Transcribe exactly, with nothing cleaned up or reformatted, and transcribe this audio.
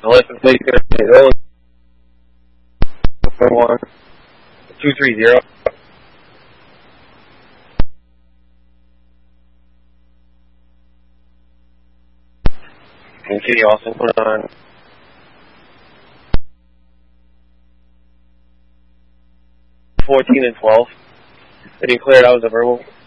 The license plate is going to be zero four one two three zero. And Kitty Austin, put on fourteen and twelve. Getting cleared out as a verbal.